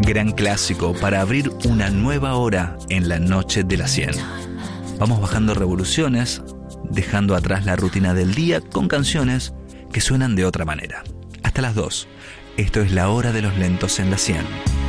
Gran clásico para abrir una nueva hora en la noche de las 100. Vamos bajando revoluciones, dejando atrás la rutina del día con canciones que suenan de otra manera. Hasta las 2. Esto es La Hora de los Lentos en la 100.